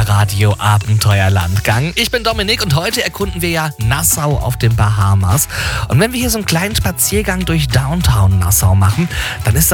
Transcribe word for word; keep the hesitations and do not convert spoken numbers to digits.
Radio Abenteuerlandgang. Ich bin Dominik und heute erkunden wir ja Nassau auf den Bahamas. Und wenn wir hier so einen kleinen Spaziergang durch Downtown Nassau machen, dann ist